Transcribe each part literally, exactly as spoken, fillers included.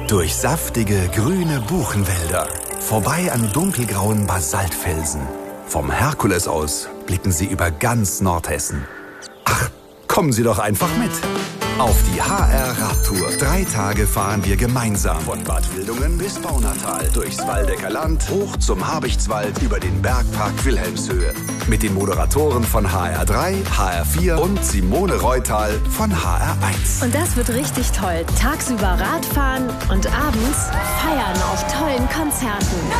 Durch saftige, grüne Buchenwälder. Vorbei an dunkelgrauen Basaltfelsen. Vom Herkules aus blicken Sie über ganz Nordhessen. Ach, kommen Sie doch einfach mit. Auf die H R-Radtour. Drei Tage fahren wir gemeinsam von Bad Wildungen bis Baunatal, durchs Waldecker Land, hoch zum Habichtswald, über den Bergpark Wilhelmshöhe. Mit den Moderatoren von H R drei, H R vier und Simone Reutal von H R eins. Und das wird richtig toll. Tagsüber Radfahren und abends feiern auf tollen Konzerten.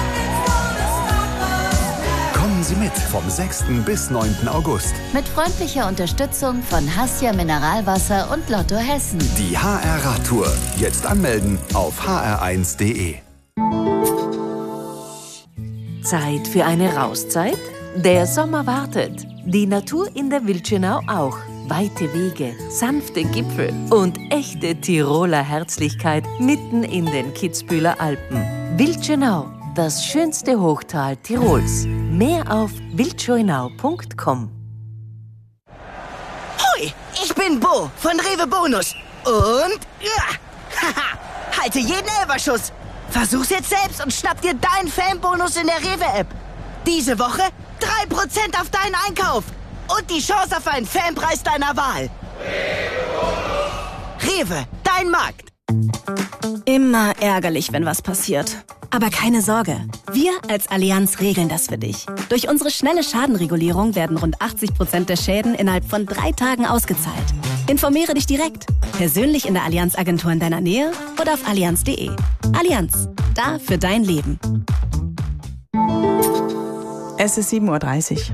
Kommen Sie mit vom sechsten bis neunten August. Mit freundlicher Unterstützung von Hassia Mineralwasser und Lotto Hessen. Die H R-Radtour. Jetzt anmelden auf h r eins punkt de. Zeit für eine Rauszeit? Der Sommer wartet. Die Natur in der Wildschönau auch. Weite Wege, sanfte Gipfel und echte Tiroler Herzlichkeit mitten in den Kitzbüheler Alpen. Wildschönau, das schönste Hochtal Tirols. Mehr auf wildschönau punkt com. Hoi, ich bin Bo von Rewe Bonus. Und ja, haha, halte jeden Elferschuss. Versuch's jetzt selbst und schnapp dir deinen Fanbonus in der Rewe-App. Diese Woche drei Prozent auf deinen Einkauf. Und die Chance auf einen Fanpreis deiner Wahl. Rewe, dein Markt. Immer ärgerlich, wenn was passiert. Aber keine Sorge, wir als Allianz regeln das für dich. Durch unsere schnelle Schadenregulierung werden rund achtzig Prozent der Schäden innerhalb von drei Tagen ausgezahlt. Informiere dich direkt, persönlich in der Allianz-Agentur in deiner Nähe oder auf allianz punkt de. Allianz, da für dein Leben. Es ist sieben Uhr dreißig.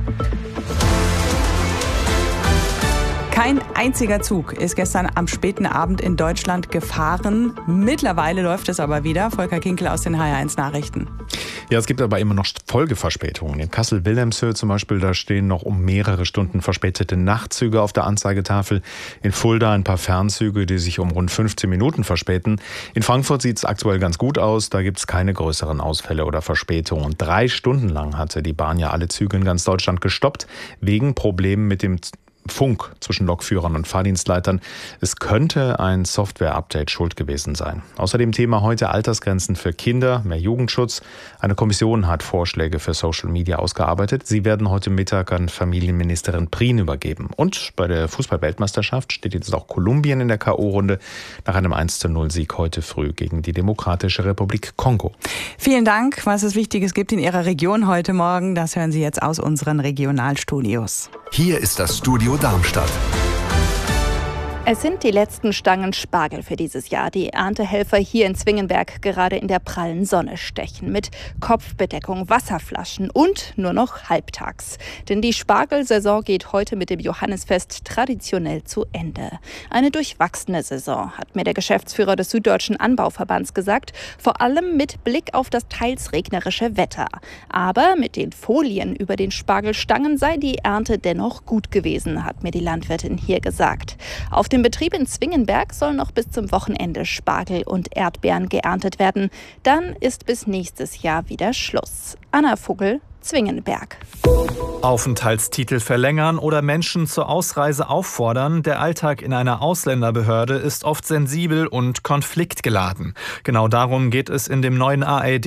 Kein einziger Zug ist gestern am späten Abend in Deutschland gefahren. Mittlerweile läuft es aber wieder. Volker Kinkel aus den H R eins Nachrichten. Ja, es gibt aber immer noch Folgeverspätungen. In Kassel-Wilhelmshöhe zum Beispiel, da stehen noch um mehrere Stunden verspätete Nachtzüge auf der Anzeigetafel. In Fulda ein paar Fernzüge, die sich um rund fünfzehn Minuten verspäten. In Frankfurt sieht es aktuell ganz gut aus. Da gibt es keine größeren Ausfälle oder Verspätungen. Drei Stunden lang hatte die Bahn ja alle Züge in ganz Deutschland gestoppt, wegen Problemen mit dem Funk zwischen Lokführern und Fahrdienstleitern. Es könnte ein Software-Update schuld gewesen sein. Außerdem Thema heute Altersgrenzen für Kinder, mehr Jugendschutz. Eine Kommission hat Vorschläge für Social Media ausgearbeitet. Sie werden heute Mittag an Familienministerin Prien übergeben. Und bei der Fußball-Weltmeisterschaft steht jetzt auch Kolumbien in der K O-Runde nach einem eins zu null Sieg heute früh gegen die Demokratische Republik Kongo. Vielen Dank. Was es Wichtiges gibt in Ihrer Region heute Morgen, das hören Sie jetzt aus unseren Regionalstudios. Hier ist das Studio Darmstadt. Es sind die letzten Stangen Spargel für dieses Jahr, die Erntehelfer hier in Zwingenberg gerade in der prallen Sonne stechen. Mit Kopfbedeckung, Wasserflaschen und nur noch halbtags. Denn die Spargelsaison geht heute mit dem Johannisfest traditionell zu Ende. Eine durchwachsene Saison, hat mir der Geschäftsführer des Süddeutschen Anbauverbands gesagt. Vor allem mit Blick auf das teils regnerische Wetter. Aber mit den Folien über den Spargelstangen sei die Ernte dennoch gut gewesen, hat mir die Landwirtin hier gesagt. Auf dem Im Betrieb in Zwingenberg soll noch bis zum Wochenende Spargel und Erdbeeren geerntet werden. Dann ist bis nächstes Jahr wieder Schluss. Anna Vogel, Zwingenberg. Aufenthaltstitel verlängern oder Menschen zur Ausreise auffordern. Der Alltag in einer Ausländerbehörde ist oft sensibel und konfliktgeladen. Genau darum geht es in dem neuen A R D